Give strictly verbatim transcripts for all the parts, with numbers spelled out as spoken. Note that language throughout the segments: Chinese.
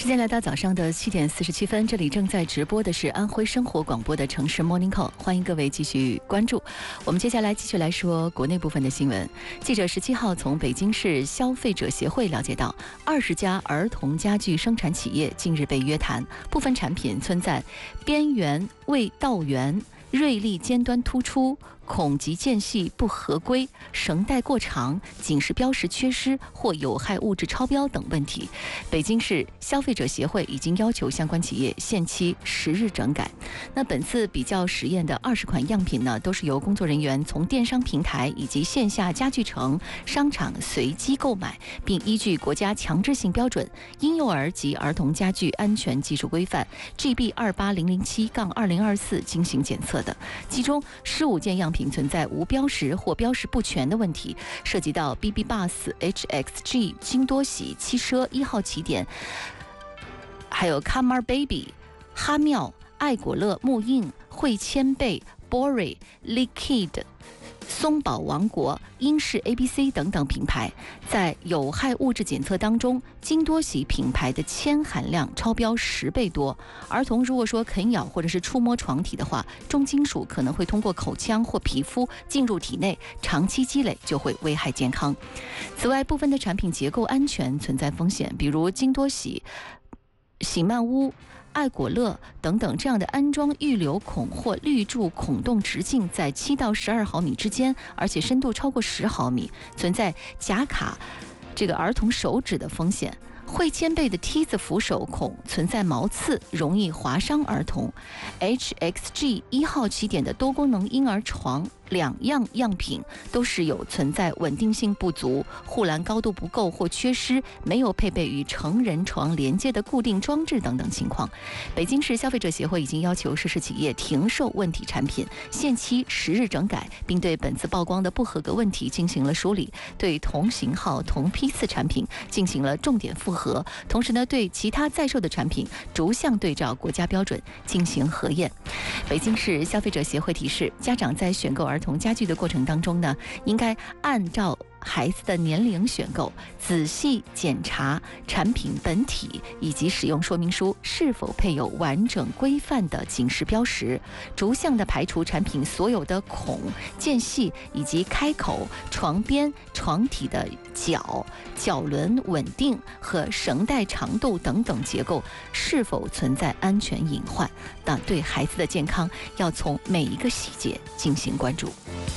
时间来到早上的七点四十七分，这里正在直播的是安徽生活广播的城市 Morning Call， 欢迎各位继续关注。我们接下来继续来说国内部分的新闻。记者十七号从北京市消费者协会了解到，二十家儿童家具生产企业近日被约谈，部分产品存在边缘未到圆、锐利尖端突出、孔及间隙不合规、绳带过长、警示标识缺失或有害物质超标等问题。北京市消费者协会已经要求相关企业限期十日整改。那本次比较实验的二十款样品呢，都是由工作人员从电商平台以及线下家具城商场随机购买，并依据国家强制性标准《婴幼儿及儿童家具安全技术规范》G B 二八零零七杠二零二四进行检测的。其中十五件样品存在无标识或标识不全的问题，涉及到 B B Bus、H X G、金多喜、汽车一号起点，还有 Kamar Baby、哈妙、爱果乐、木印、汇千贝、Bori、Liquid、松宝王国、英式 A B C 等等品牌。在有害物质检测当中，金多喜品牌的铅含量超标十倍多。儿童如果说啃咬或者是触摸床体的话，重金属可能会通过口腔或皮肤进入体内，长期积累就会危害健康。此外，部分的产品结构安全存在风险，比如金多喜、喜曼屋、爱果乐等等这样的安装预留孔或滤柱孔洞直径在七到十二毫米之间，而且深度超过十毫米，存在夹卡这个儿童手指的风险。汇千贝的梯子扶手孔存在毛刺，容易划伤儿童。H X G 一号起点的多功能婴儿床两样样品都是有存在稳定性不足、护栏高度不够或缺失，没有配备与成人床连接的固定装置等等情况。北京市消费者协会已经要求涉事企业停售问题产品，限期十日整改，并对本次曝光的不合格问题进行了梳理，对同型号同批次产品进行了重点复核，同时呢，对其他在售的产品逐项对照国家标准进行核验。北京市消费者协会提示，家长在选购儿童家具的过程当中呢，应该按照孩子的年龄选购，仔细检查产品本体以及使用说明书是否配有完整规范的警示标识，逐项的排除产品所有的孔、间隙以及开口、床边、床体的角、脚轮稳定和绳带长度等等结构是否存在安全隐患。但对孩子的健康要从每一个细节进行关注。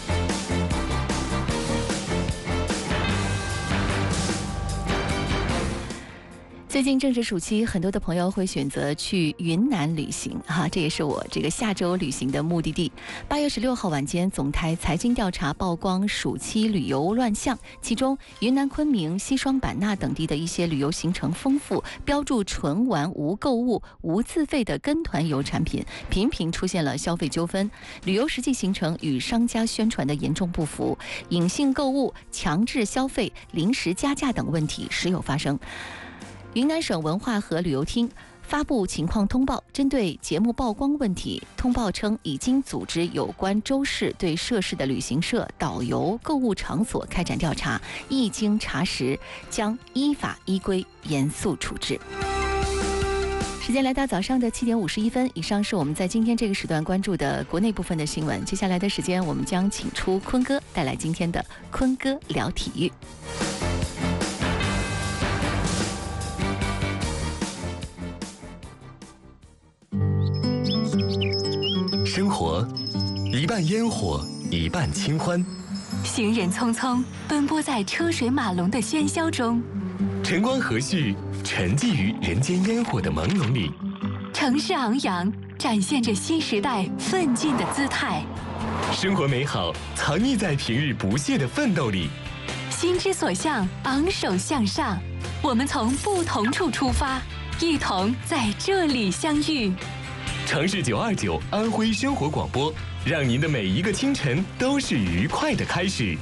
最近正值暑期，很多的朋友会选择去云南旅行哈，这也是我这个下周旅行的目的地。八月十六号晚间，总台财经调查曝光暑期旅游乱象，其中云南昆明、西双版纳等地的一些旅游行程丰富，标注纯玩无购物、无自费的跟团游产品，频频出现了消费纠纷，旅游实际行程与商家宣传的严重不符，隐性购物、强制消费、临时加价等问题时有发生。云南省文化和旅游厅发布情况通报，针对节目曝光问题，通报称已经组织有关州市对涉事的旅行社、导游、购物场所开展调查，一经查实，将依法依规严肃处置。时间来到早上的七点五十一分，以上是我们在今天这个时段关注的国内部分的新闻。接下来的时间，我们将请出坤哥带来今天的坤哥聊体育。 生活一半烟火，一半清欢。 行人匆匆奔波在车水马龙的喧嚣中， 晨光和煦，沉寂于人间烟火的朦胧里。 城市昂扬，展现着新时代奋进的姿态。 生活美好，藏匿在平日不懈的奋斗里。 心之所向，昂首向上。我们从不同处出发，一同在这里相遇。 城市九二九安徽生活广播，让您的每一个清晨都是愉快的开始。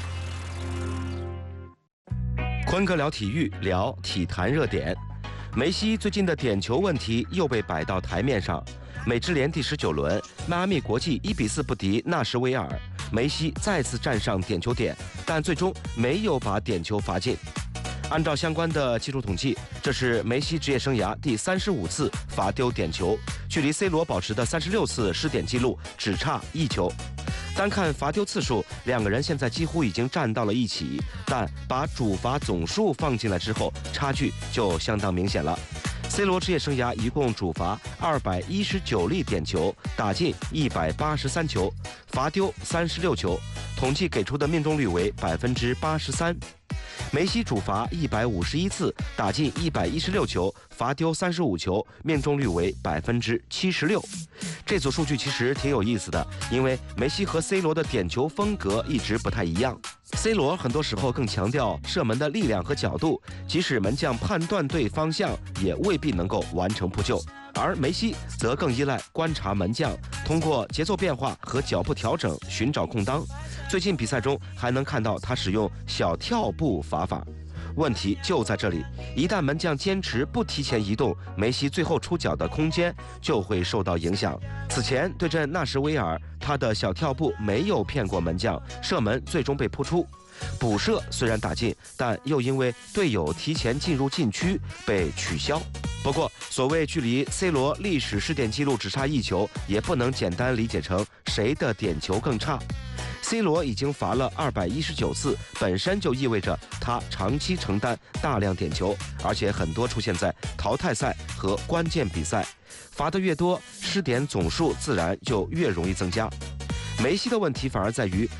坤哥聊体育，聊体坛热点。梅西最近的点球问题又被摆到台面上。美职联第十九轮，迈阿密国际一比四不敌纳什维尔，梅西再次站上点球点，但最终没有把点球罚进。 按照相关的技术统计，这是梅西职业生涯第三十五次罚丢点球，距离 C 罗保持的三十六次失点记录只差一球。单看罚丢次数，两个人现在几乎已经站到了一起，但把主罚总数放进来之后，差距就相当明显了。C 罗职业生涯一共主罚二百一十九粒点球，打进一百八十三球，罚丢三十六球，统计给出的命中率为百分之八十三。梅西主罚一百五十一次，打进一百一十六球，罚丢三十五球，命中率为百分之七十六。这组数据其实挺有意思的，因为梅西和 C 罗的点球风格一直不太一样。C 罗很多时候更强调射门的力量和角度，即使门将判断对方向，也未必能够完成扑救。而梅西则更依赖观察门将，通过节奏变化和脚步调整寻找空当。最近比赛中还能看到他使用小跳步罚法。问题就在这里，一旦门将坚持不提前移动，梅西最后出脚的空间就会受到影响。此前对阵纳什维尔，他的小跳步没有骗过门将，射门最终被扑出。补射虽然打进，但又因为队友提前进入禁区被取消。不过，所谓距离 C 罗历史失点记录只差一球，也不能简单理解成谁的点球更差。C 罗已经罚了二百一十九次，本身就意味着他长期承担大量点球，而且很多出现在淘汰赛和关键比赛，罚得越多，失点总数自然就越容易增加。梅西的问题反而在于